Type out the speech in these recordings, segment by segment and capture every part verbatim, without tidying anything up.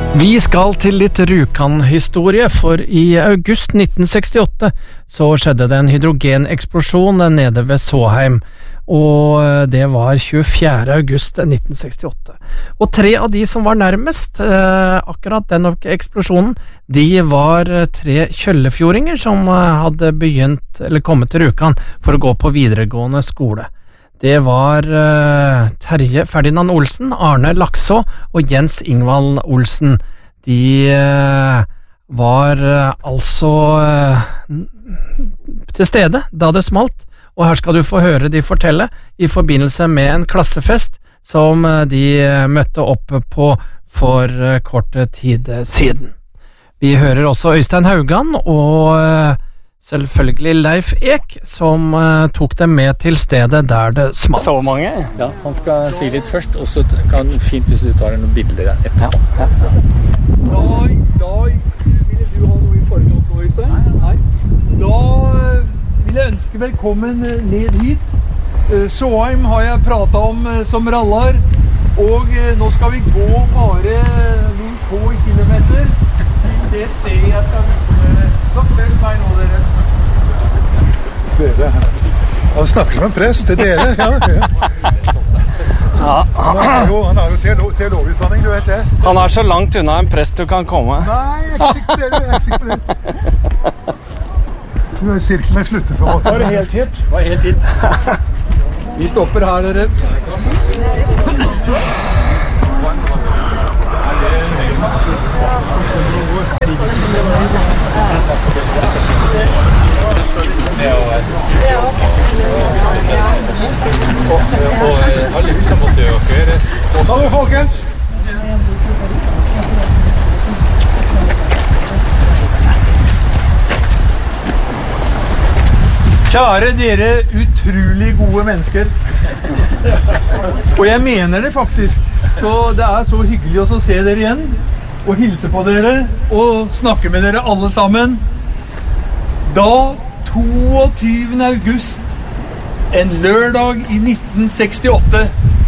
Vi skal til litt Rjukan-historie, for i august nitten sekstiåtte så skjedde det en hydrogeneksplosjon nede ved Såheim, og det var tjuefjerde august nitten sekstiåtte. Og tre av de som var nærmest eh, akkurat den eksplosjonen, de var tre kjøllefjordinger som hadde begynt, eller kommet til Rjukan for å gå på videregående skole. Det var uh, Terje Ferdinand Olsen, Arne Lakså og Jens Ingvald Olsen. De uh, var uh, altså uh, til stede da det smalt, og her skal du få høre de fortelle i forbindelse med en klassefest som uh, de uh, møtte opp på for uh, kort tid siden. Vi hører også Øystein Haugan og uh, selvfølgelig Leif Ek, som uh, tok dem med til stedet der det smalt. Så mange? Ja, han skal si litt først, og så kan det fint hvis du tar noen bilder etter. Ja, ja. Da, da ville du ha noe i foretatt nå, Øystein? Nei, nei. Da vil jeg ønske velkommen ned hit. Såheim har jeg pratet om som rallar, og nå skal vi gå bare noen få kilometer til det stedet jeg skal vise. Så følg meg nå, dere. Dere, han snakker som en prest til dere, ja. Ja. Han er jo, han er jo teolog, teologutdanning, du vet det. Han er så langt unna en prest du kan komme. Nei, jeg er ikke sikker på det, jeg er ikke sikker på det. Du er sirkelen slutter på en måte. Var det helt hit? Var helt hit. Vi stopper her, dere. Hallo, folkens! Kjære dere utrolig gode mennesker. Og jeg mener det faktisk. Så det er så hyggelig å se dere igjen, og hilse på dere, og snakke med dere alle sammen. Da toogtyvende august, en lørdag i nitten sekstiåtte,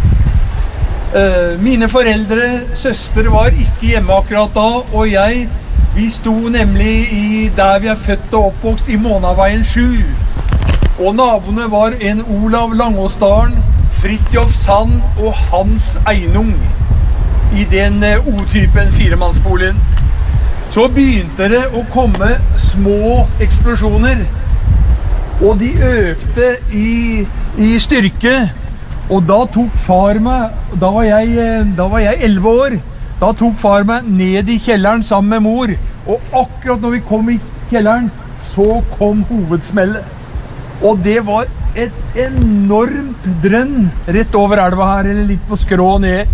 uh, mine foreldre, søster var ikke hjemme akkurat da, og jeg, vi sto nemlig i der vi er født og oppvokst i Månaveien sju. Og naboene var en Olav Langåsdalen, Fridtjof Sand og Hans Einung i den O-typen firemannsboligen. Så begynte det å komme små eksplosjoner, og de økte i, i styrke, og da tok far meg, da var jeg, da var jeg elleve år, da tok far meg ned i kjelleren sammen med mor, og akkurat når vi kom i kjelleren, så kom hovedsmellet. Og det var et enormt drønn rett over elva her, eller litt på skrå ned.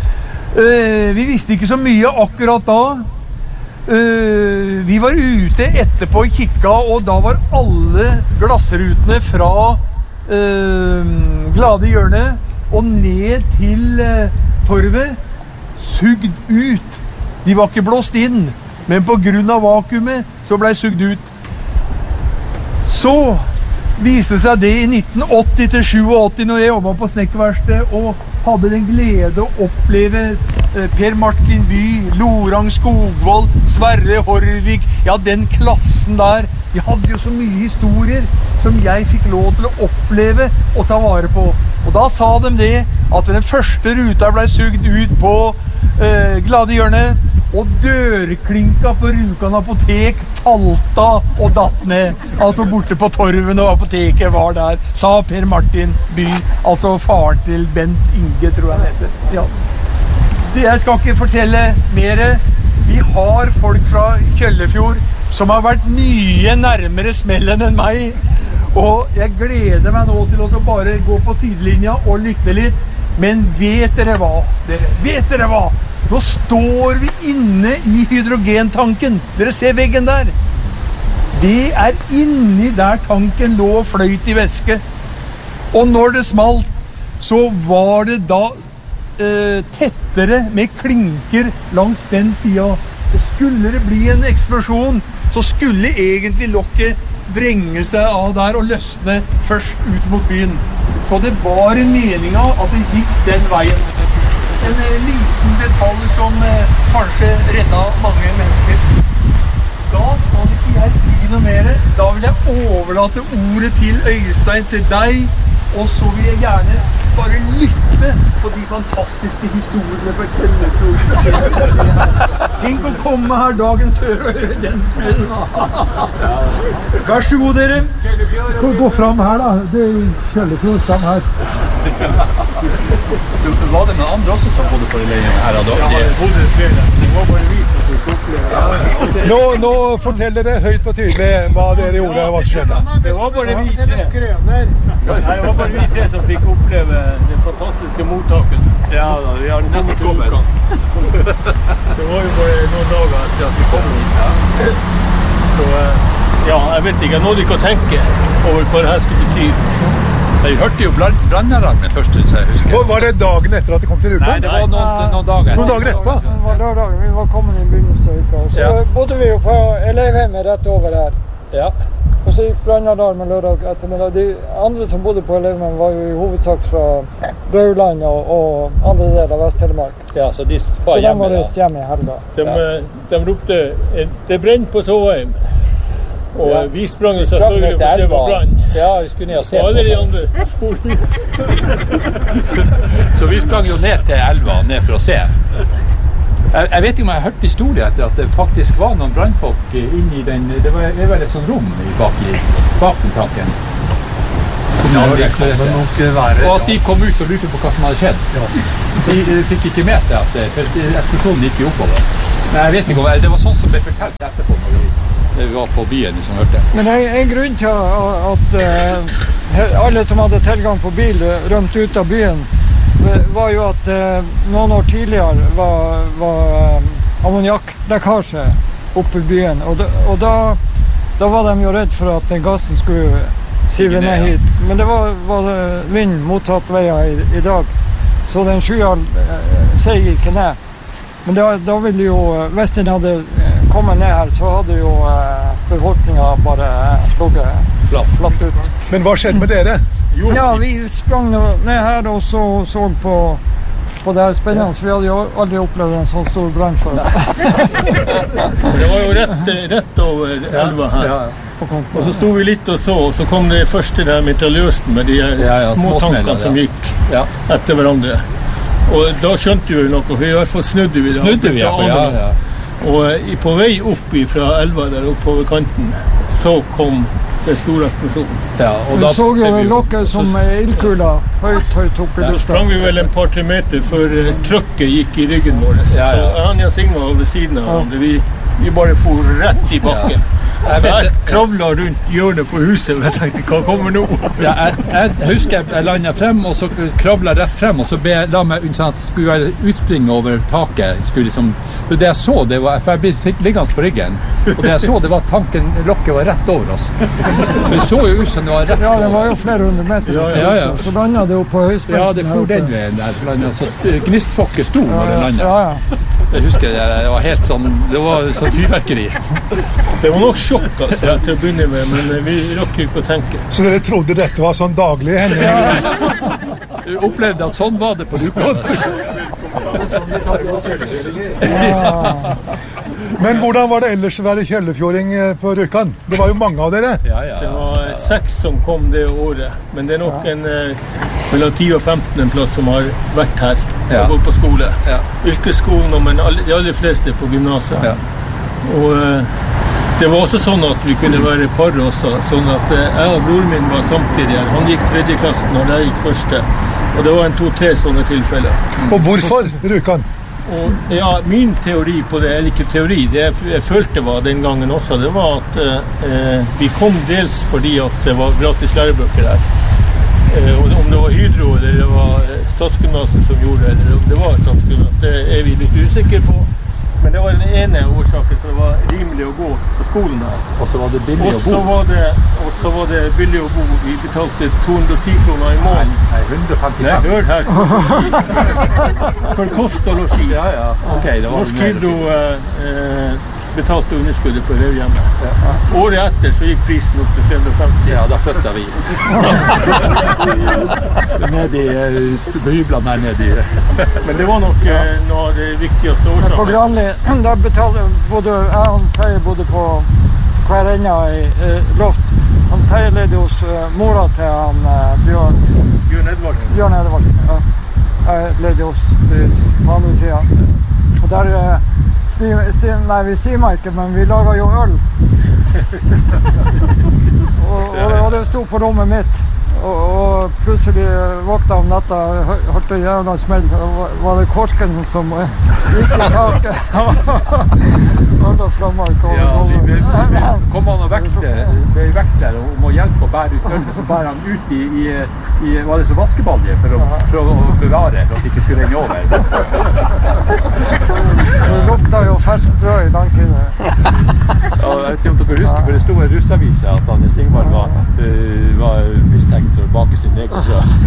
Uh, vi visste ikke så mye akkurat da. Uh, vi var ute etterpå i kikka, og da var alle glassrutene fra uh, Glade Hjørne og ned til uh, torvet sugd ut. De var ikke blåst inn, men på grunn av vakuumet så ble sugd ut. Så viste seg det i nitten åtti til sjuogåtti når jeg jobbet på snekkerverksted og hadde den glede å oppleve eh, Per Martin By, Lorang Skogvold, Sverre Horvik, ja den klassen der. De hadde jo så mye historier som jeg fikk lov til å oppleve og ta vare på. Og da sa de det at den første ruta ble sugd ut på eh, Glade Hjørne, og dørklinka på Rjukan apotek falt av og datt ned. Altså borte på torven og apoteket var der, sa Per Martin By, altså faren til Bent Inge, tror jeg han heter. Ja. Det jeg skal ikke fortelle mer. Vi har folk fra Kjøllefjord som har vært mye nærmere smellen enn meg, og jeg gleder meg nå til å bare gå på sidelinja og lytte litt. Men vet dere hva, dere? Vet dere hva? Nå står vi inne i hydrogentanken. Dere ser veggen der. Det er inni der tanken lå og fløyt i væske. Og når det smalt, så var det da eh, tettere med klinker langs den siden. Skulle det bli en eksplosjon, så skulle egentlig lokket vrenge seg av der og løsne først ut mot byen. Så det var en mening av at det gikk den veien. En liten detalj som kanskje reddet mange mennesker. Da skal ikke jeg si noe mer. Da vil jeg overlate ordet til Øystein, til deg, og så vil jeg gjerne bare lytte på de fantastiske historiene for Kjellefjord. Tenk å komme her dagen før og høre den smellen. Vær så god, dere. Gå fram her da, det er Kjellefjord fram her. Var det noen andre også som bodde på de leiene her? Da? Ja, det bodde flere. Det var bare vi som fikk oppleve. Nå, nå forteller dere høyt og tydelig hva dere gjorde og hva som skjedde. Det var bare vi tre. Nei, det var bare vi tre som fikk oppleve den fantastiske mottakelsen. Ja da, vi har nettopp kommet. Det var jo bare noen dager etter at vi kom hit. Så ja, jeg vet ikke, jeg nådde ikke å tenke over hva det her skulle bety. Jeg hørte jo brannalarmen først, synes jeg husker. Var det dagen etter at det kom til Rjukan? Nei, det var noen, noen dager etter. Noen dager etterpå? Det var lørdagen, vi var kommet i begynnelsen av uka. Så Ja. bodde vi jo på elevhjemmet rett over her. Ja. Og så gikk brannalarmen lørdag ettermiddag. De andre som bodde på elevhjemmet var jo i hovedsak fra Rauland og, og andre deler av Vest-Telemark. Ja, så de Så var de hjemme var da. reist hjem i helga. De, de ropte, det brenner på Såheim. Og Ja. vi sprang jo selvfølgelig for å se på brann. Ja, vi skulle ned og se Og alle de på. andre for ut. Så vi sprang jo ned til elva, ned for å se. Jeg, jeg vet ikke om jeg har hørt historie etter at det faktisk var noen brannfolk inni den, det var, det var et sånt rom i bak, i, bak den tanken. Ja, det kan det nok være. Og at de kom ut og lurte på hva som hadde skjedd. De, de fikk ikke med seg at det, for eksplosjonen gikk jo oppover. Men jeg vet ikke om, det var sånn som ble fortalt etterpå når vi, når vi var på byen som hørte. Men en, en grunn til at uh, alle som hadde tilgang på bil rømte ut av byen, var jo at uh, noen år tidligere var, var uh, ammoniakklekkasje oppe i byen. Og, da, og da, da var de jo redd for at den gassen skulle sive ned hit. Men det var, var vind motsatt veier i, i dag, så den skya uh, seg ikke ned. Men da, da ville jo, hvis den hadde kommet ned her, så hadde jo uh, befolkningen bare slugget flatt, flatt ut. Men hva skjedde med dere? Ja, vi sprang ned her og så, så på, på det her spennende. Vi hadde jo aldri opplevd en sånn stor brann før. Det var jo rett, rett over elva her. Og så sto vi litt og så, og så kom det første der mitraljøsen med de her Ja, ja, små småsmeller, tankene som ja. gikk Ja. etter hverandre. Og da skjønte vi jo noe, for i hvert fall snudde vi da. Snudde vi, ja, for ja, ja. Og eh, på vei opp fra elva der oppe over kanten, så kom den store eksplosjonen. Ja, og Vi da så jo ble vi lokket som ildkula høyt, høyt opp i Så lufta. sprang vi vel en par-tre meter før uh, trøkket gikk i ryggen vår. Ja, ja. Så han og Sigmar var ved siden av hverandre. Vi, vi bare for rett i bakken. Jeg Så vet jeg det. kravla rundt hjørnet på huset, og jeg tenkte, hva kommer nå? Ja, jeg, jeg husker jeg landet frem, og så kravlet jeg rett frem, og så be, la meg sånn at skulle være utspring over taket. Skulle liksom, det jeg så, det var, for jeg ble sitt- liggende på ryggen, og det jeg så, det var at tanken, lokket var rett over oss. Det så jo ut som det var rett Ja, det over. var jo flere hundre meter. Ja, ja. Så landet det jo på høyspenten. Ja, det her for oppe. den veien der, landet, så gnistfokket sto når det landet. Ja, ja. Jeg husker det, det var helt sånn, det var sånn fyrverkeri. Det var nok sjokk altså, til å begynne med, men eh, vi rakk ikke å tenke. Så dere trodde dette var sånn daglige hendelser? Du opplevde at sånn var det på Rjukan. Men hvordan var det ellers å være kjellefjording eh, på Rjukan? Det var jo mange av dere. Ja, ja, Det ja. var eh, seks som kom det året, men det er nok en eh, mellom ti og femten en plass som har vært her Ja. og gått på skole. Ja. Yrkesskolen, og men alle, de aller fleste på gymnaset. Ja. Og eh, det var også sånn at vi kunne være par også, sånn at eh, jeg og broren min var samtidig her. Han gikk tredje klassen når jeg gikk første, og det var en to-tre sånne tilfeller. Og hvorfor Rjukan? Og ja, min teori på det, eller ikke teori, det jeg, jeg følte var den gangen også, det var at eh, vi kom dels fordi at det var gratis lærebøker her. Eh, og om det var Hydro eller det var eh, Statsgymnaset som gjorde det, eller om det var Statsgymnaset, det er vi litt usikre på. Men det var den ene årsaken, så det var rimelig å gå på skolen her. Og så var det billig Og å så bo. var det, og så var det billig å bo. Vi betalte to hundre og ti kroner i måneden. Nei, hundre og femtifem. Nei, hør her. For kost og losji. Ja, ja. Ok, det var Norsk mer Hydro eh, eh, betalte underskuddet på elevhjemmet. Året etter så gikk prisen opp til tre hundre og femti. Ja, da flytta vi. Ned i uh, hyblene her nede i. Men det var nok eh, noe av det viktigste årsaken. på Granli, der betalte både jeg og Terje bodde på hver ende i eh, loft. Han Terje ledde hos uh, mora til han uh, Bjørn Bjørn Edvardsen. Bjørn Edvardsen, ja. Jeg ledde hos på andre siden. Og der uh, stim, stim, nei, vi stimer ikke, men vi laget jo øl. og, og, og det stod på rommet mitt. Og, og plutselig våkna om natta, hørte jævla smell, og var det korsken som gikk i taket. Hørte flammer ut over gulvet. Ja, kom han og vekte, ble vekter om å hjelpe å bære ut ølen, så bærer han ut i, i, i var det så vaskebalje for å prøve å bevare, for at det ikke skulle renne over. Det lukta jo fersk brød i lang tid. Ja, jeg vet ikke om dere husker, for det stod en russavise at han Sigvard var, uh, var mistenkt til å bake sin egen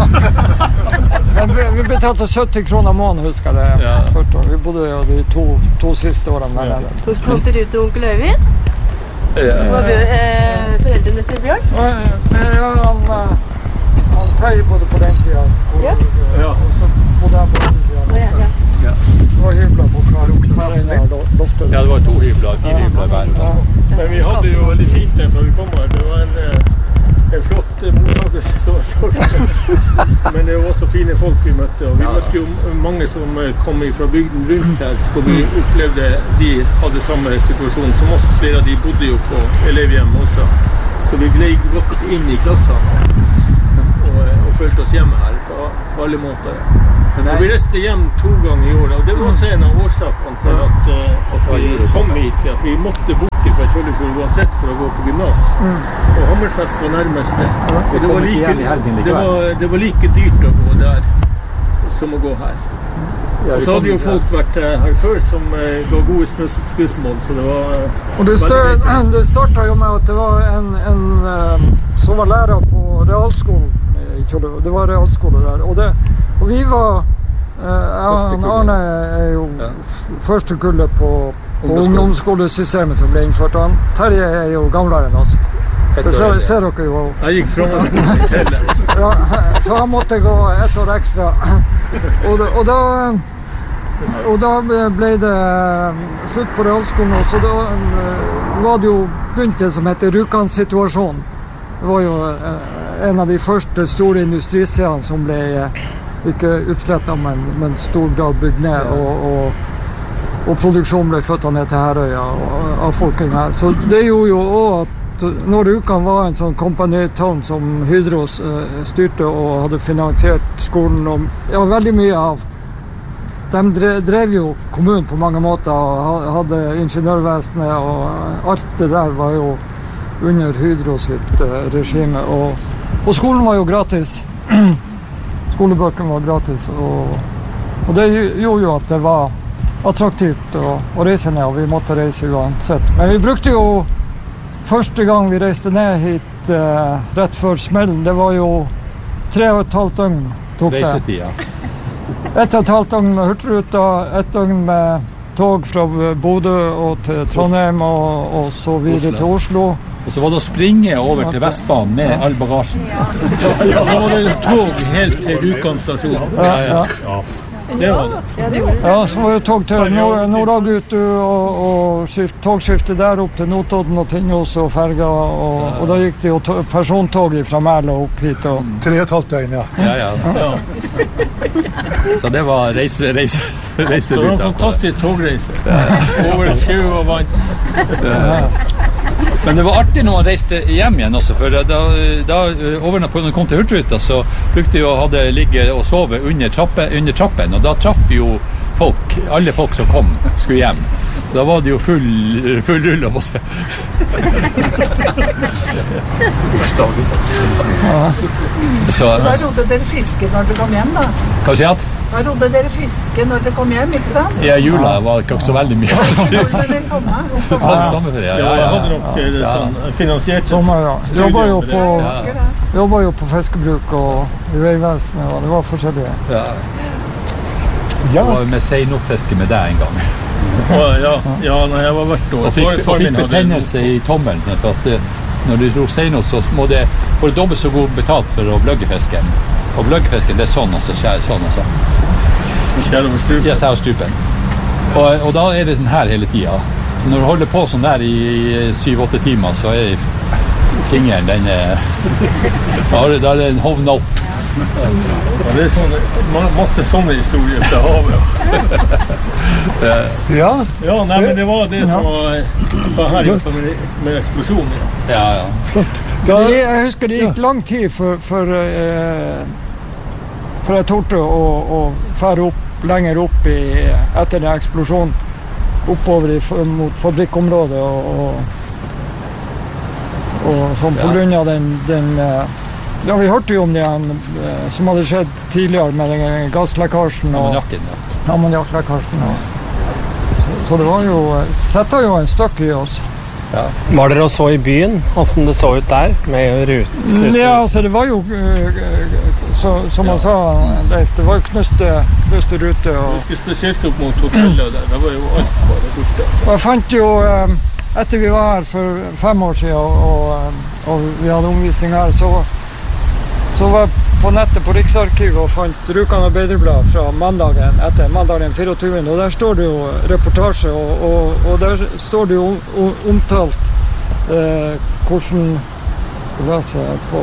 brød. Men vi, vi betalte sytti kroner måneden, husker jeg. Ja. Vi bodde jo de to, to siste årene der. Ja. Hos tante Ruth og onkel Øyvind? Ja. Var vi eh, foreldrene til Bjørn? Ja, han, han Terje bodde på den siden. Og, ja. Ja. Og så bodde jeg på den siden. Ja, ja. Ja. Det var hybler på hver ene loftet. Ja, det var to hybler, fire hybler hver. Ja. Men vi hadde jo veldig fint der før vi kom her. Det var en... En flott mottakelse, så, så. Men det var også fine folk vi møtte, og vi møtte jo mange som kom fra bygden rundt her, og vi opplevde de hadde samme situasjon som oss. Flere av de bodde jo på elevhjem også, så vi gled godt inn i klassene og, og følte oss hjemme her på, på alle måter. Og vi reiste hjem to ganger i år, og det var også en av årsakene til at, at vi kom hit, at vi måtte bort fra Trollefjord uansett for å gå på gymnas. Mm. Og Hammerfest var nærmeste. Og det var, like, det, var, det var like dyrt å gå der som å gå her. Og så hadde jo folk vært her før som ga gode skussmål, så det var og det, stør, det startet jo med at det var en, en som var lærer på realskolen i Trollefjord. Det var realskole der. Og, det, og vi var jeg, Arne er jo ja. første kullet på og ungdomsskolesystemet som ble innført. Han Terje er jo gamlere enn oss. Det ser, ser dere jo. Jeg gikk fra meg. Ja, så han måtte gå ett år ekstra. Og, og, da, og da ble det slutt på realskolen, og så da var det jo begynt det som heter Rjukan-situasjonen. Det var jo en av de første store industriseriene som ble ikke utslettet, men, men stor grad bygd ned, og, og og produksjonen ble flyttet ned til Herøya av folkene her. Så det gjorde jo også at når Rjukan var en sånn kompaniton som Hydro styrte og hadde finansiert skolen, og ja, veldig mye av de drev jo kommunen på mange måter og hadde ingeniørvesenet, og alt det der var jo under Hydro sitt regime, og, og skolen var jo gratis. Skolebøkene var gratis, og, og det gjorde jo at det var attraktivt å, å reise ned, og vi måtte reise uansett. Men vi brukte jo første gang vi reiste ned hit eh, rett før smellen, det var jo tre og et halvt døgn tok det. Reisetida. Et og et halvt døgn med Hurtigruta, et døgn med tog fra Bodø og til Trondheim, og, og så videre til Oslo. Og så var det å springe over til Vestbanen med all bagasjen. Ja, så var det tog helt til Rjukan stasjon. Ja, ja. Ja. Det var det. Ja, så var det tog til Nord-Agutu og, og skift, togskiftet der opp til Notodden og Tinnås og Ferga, og, og da gikk det jo to, persontog fra Mæla opp hit. Og... Tre og et halvt døgn, ja. Ja, ja. ja. Så det var reise, reise, reise det var en fantastisk togreise. Over sjø og vann. Ja. Men det var artig når han reiste hjem igjen også, for da, da over når han kom til Hurtigruta, så brukte vi å hadde ligge og sove under, trappe, under trappen, og da traff jo folk, alle folk som kom, skulle hjem. Så da var det jo full, full rull av oss. Så da rodde dere fiske når dere kom hjem, da? Hva sier du? Da rodde dere fiske når dere kom hjem, ikke sant? Ja, jula var ikke så veldig mye. Det var det samme. Det var det samme for det, ja. Ja, jeg hadde nok det sånn finansiert. Sommer, ja. Jobba jo på, jobba jo på fiskebruk og i veivesenet, og det var forskjellige. Ja. Jeg var med seinokfiske med deg en gang. Oh, ja, ja, når jeg var hvert år. Og fikk, og fikk betennelse i tommelen, for at når du dro seinot, så må det få dobbelt så god betalt for å bløgge fisken. Og bløggfisken, det er sånn, og så skjærer sånn, og så. Skjærer over stupen? Ja, skjærer stupen. Og, og da er det sånn her hele tiden. Så når du holder på sånn der i syv-åtte timer, så er fingeren, den er, da er da er den hovnet opp. Ja, det er sånne, masse sånne historier fra havet. Ja. Ja, nei, men det var det som var, var her med, med eksplosjonen. Ja, ja. Det, jeg husker det gikk lang tid for, for, eh, for jeg torde å, å fære opp, lenger opp i, etter den eksplosjonen, oppover i, mot fabrikkområdet og, og, og sånn på grunn av den, den ja, vi hørte jo om det som hadde skjedd tidligere med den gasslekkasjen og ammoniakklekkasjen. Så, så det var jo, setter jo en støkk i oss. Ja. Var dere også i byen, hvordan det så ut der, med rute? Ja, altså det var jo, så, som man sa, det var jo knuste, knuste rute. Og du skulle spesielt opp mot hotellet der, det var jo alt bare borte. Altså. Og jeg fant jo, etter vi var her for fem år siden, og, og vi hadde omvisning her, så, så var jeg på nettet på Riksarkivet og fant Rjukan Arbeiderblad fra mandagen etter, mandagen fireogtyvende, og der står det jo reportasje, og, og, og der står det jo omtalt eh, hvordan, la oss se på,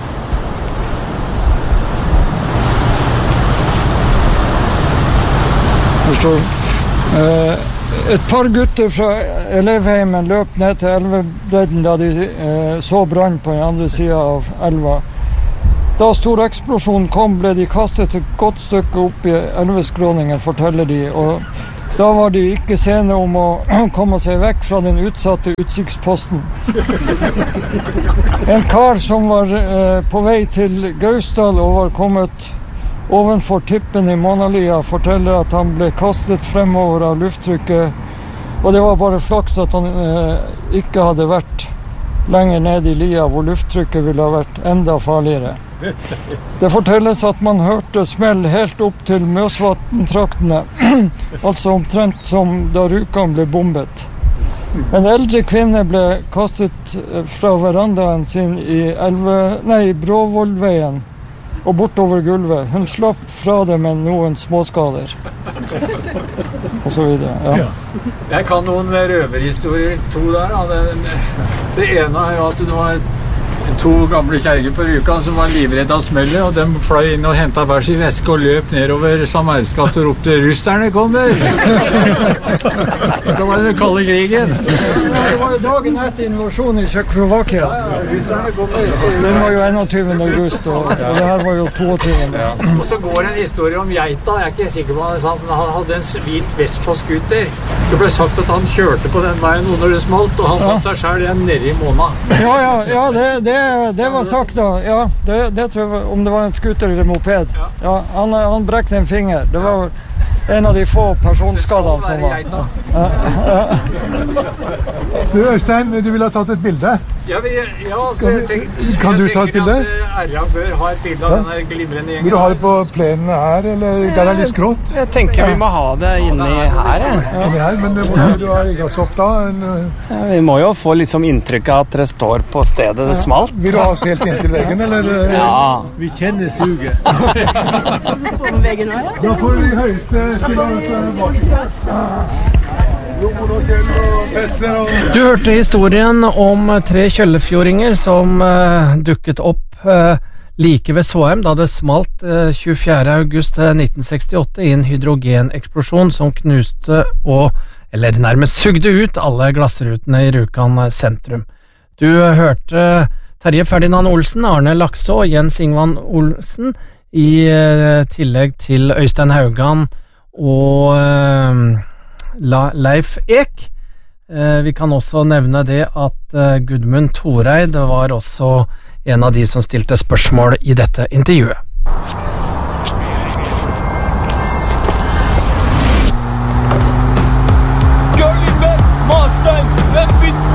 der står eh, et par gutter fra elevheimen løp ned til elvebredden da de eh, så brann på den andre siden av elva. Da stor eksplosjon kom, ble de kastet et godt stykke opp i elveskråningen, forteller de, og da var de ikke sene om å komme seg vekk fra den utsatte utsiktsposten. En kar som var eh, på vei til Gausdal og var kommet ovenfor tippen i Månalia, forteller at han ble kastet fremover av lufttrykket, og det var bare flaks at han eh, ikke hadde vært lenger ned i lia, hvor lufttrykket ville ha vært enda farligere. Det fortelles at man hørte smell helt opp til Mjøsvatn-traktene, altså omtrent som da Rjukan ble bombet. En eldre kvinne ble kastet fra verandaen sin i, elve, nei, Bråvollveien og bortover gulvet. Hun slapp fra det med noen småskader. Og så videre, ja. Jeg kan noen røverhistorier, to der. Da. Det, det ene er jo at det var to gamle kjerger på Rjukan som var livredde av smellet, og de fløy inn og hentet hver sin veske og løp nedover Sameirsgata og ropte «Russerne kommer!» Da var det den kalde krigen. Det var jo dagen etter invasjonen i Tsjekkoslovakia. Russerne kommer! Den var jo enogtyvende august, og, og det her var jo toogtyvende. Ja. Og så går det en historie om geita, jeg er ikke sikker på at han hadde en hvit Vespa-skuter. Det ble sagt at han kjørte på den veien når det smalt, og han satt seg selv igjen nede i måneden. Ja, ja, ja, det, det Det var sagt da, ja, det, det tror jeg, om det var en skuter eller moped. Ja, han, han brekte en finger. Det var en av de få personskadene som var. Ja, ja. Du Øystein, du ville ha tatt et bilde? Ja, vi, ja så jeg tenk, kan du ta et bilde? Jeg tenker at R A bør ha et bilde av ja. Denne glimrende gjengen. Vil du ha det på plenen her, eller der er det litt skrått? Jeg tenker vi må ha det inni her. Ja. Inni her, men hvor vil du ha rigget oss opp da? En, ja, vi må jo få liksom inntrykk av at dere står på stedet det smalt. Vil du ha oss helt inntil veggen, eller? Ja. Vi kjenner suget. Da får vi høyeste stille oss bak. Du hørte historien om tre kjøllefjordinger som uh, dukket opp uh, like ved Såheim da det smalt uh, tjuefjerde august nitten sekstiåtte i en hydrogeneksplosjon som knuste og, eller nærmest sugde ut alle glassrutene i Rjukan sentrum. Du uh, hørte Terje Ferdinand Olsen, Arne Lakså og Jens Ingvan Olsen i uh, tillegg til Øystein Haugan og uh, Leif Ek. Eh, vi kan også nevne det at eh, Gudmund Thoreid var også en av de som stilte spørsmål i dette intervjuet.